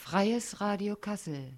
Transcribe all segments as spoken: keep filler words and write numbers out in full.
Freies Radio Kassel.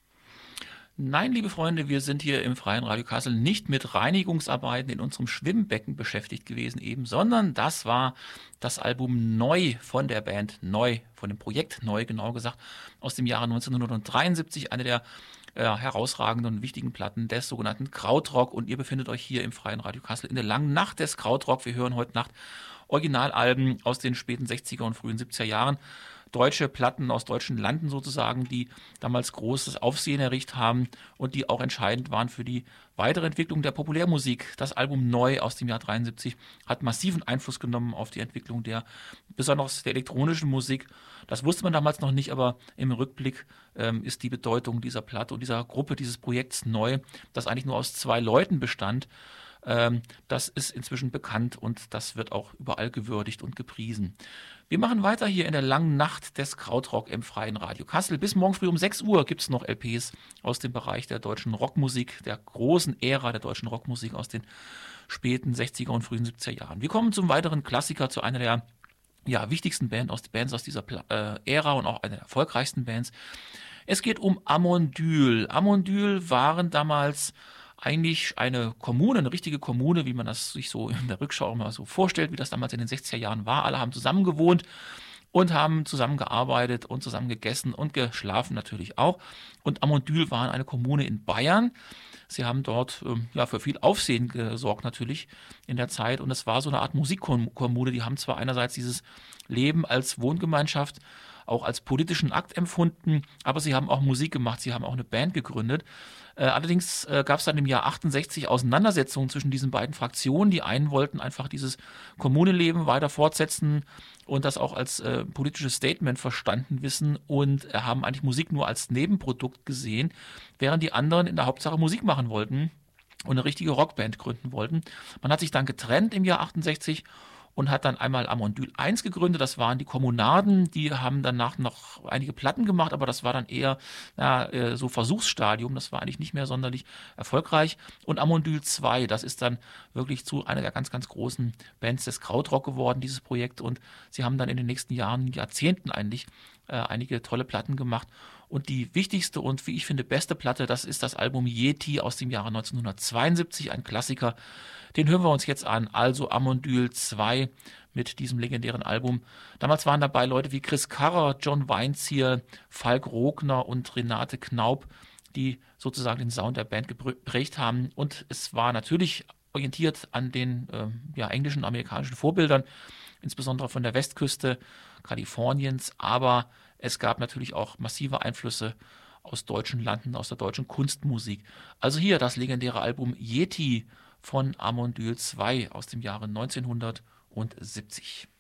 Nein, liebe Freunde, wir sind hier im Freien Radio Kassel nicht mit Reinigungsarbeiten in unserem Schwimmbecken beschäftigt gewesen eben, sondern das war das Album Neu von der Band Neu, von dem Projekt Neu genau gesagt, aus dem Jahre neunzehnhundertdreiundsiebzig, eine der äh, herausragenden und wichtigen Platten des sogenannten Krautrock. Und ihr befindet euch hier im Freien Radio Kassel in der langen Nacht des Krautrock. Wir hören heute Nacht Originalalben aus den späten sechziger und frühen siebziger Jahren. Deutsche Platten aus deutschen Landen sozusagen, die damals großes Aufsehen erregt haben und die auch entscheidend waren für die weitere Entwicklung der Populärmusik. Das Album Neu aus dem Jahr dreiundsiebzig hat massiven Einfluss genommen auf die Entwicklung der, besonders der elektronischen Musik. Das wusste man damals noch nicht, aber im Rückblick ähm, ist die Bedeutung dieser Platte und dieser Gruppe, dieses Projekts Neu, das eigentlich nur aus zwei Leuten bestand, ähm, das ist inzwischen bekannt und das wird auch überall gewürdigt und gepriesen. Wir machen weiter hier in der langen Nacht des Krautrock im Freien Radio Kassel. Bis morgen früh um sechs Uhr gibt es noch L Ps aus dem Bereich der deutschen Rockmusik, der großen Ära der deutschen Rockmusik aus den späten sechziger und frühen siebziger Jahren. Wir kommen zum weiteren Klassiker, zu einer der ja, wichtigsten Band aus, Bands aus dieser äh, Ära und auch einer der erfolgreichsten Bands. Es geht um Amondyl. Amondyl waren damals eigentlich eine Kommune, eine richtige Kommune, wie man das sich so in der Rückschau immer so vorstellt, wie das damals in den sechziger Jahren war. Alle haben zusammen gewohnt und haben zusammengearbeitet und zusammen gegessen und geschlafen natürlich auch. Und Amondyl waren eine Kommune in Bayern. Sie haben dort ähm, ja für viel Aufsehen gesorgt natürlich in der Zeit. Und es war so eine Art Musikkommune. Die haben zwar einerseits dieses Leben als Wohngemeinschaft auch als politischen Akt empfunden, aber sie haben auch Musik gemacht, sie haben auch eine Band gegründet. Äh, allerdings äh, gab es dann im Jahr achtundsechzig Auseinandersetzungen zwischen diesen beiden Fraktionen. Die einen wollten einfach dieses Kommunenleben weiter fortsetzen und das auch als äh, politisches Statement verstanden wissen und äh, haben eigentlich Musik nur als Nebenprodukt gesehen, während die anderen in der Hauptsache Musik machen wollten und eine richtige Rockband gründen wollten. Man hat sich dann getrennt im Jahr achtundsechzig und hat dann einmal Amondyl eins gegründet. Das waren die Kommunaden, die haben danach noch einige Platten gemacht, aber das war dann eher na, so Versuchsstadium. Das war eigentlich nicht mehr sonderlich erfolgreich. Und Amondyl zwei, das ist dann wirklich zu einer der ganz, ganz großen Bands des Krautrock geworden, dieses Projekt. Und sie haben dann in den nächsten Jahren, Jahrzehnten eigentlich, äh, einige tolle Platten gemacht. Und die wichtigste und, wie ich finde, beste Platte, das ist das Album Yeti aus dem Jahre neunzehnhundertzweiundsiebzig, ein Klassiker. Den hören wir uns jetzt an, also Amondyl zwei mit diesem legendären Album. Damals waren dabei Leute wie Chris Karrer, John Weinzierl, Falk Rogner und Renate Knaub, die sozusagen den Sound der Band geprägt haben. Und es war natürlich orientiert an den äh, ja, englischen, amerikanischen Vorbildern, insbesondere von der Westküste Kaliforniens, aber es gab natürlich auch massive Einflüsse aus deutschen Landen, aus der deutschen Kunstmusik. Also hier das legendäre Album Yeti von Amondyl zwei aus dem Jahre neunzehnhundertsiebzig.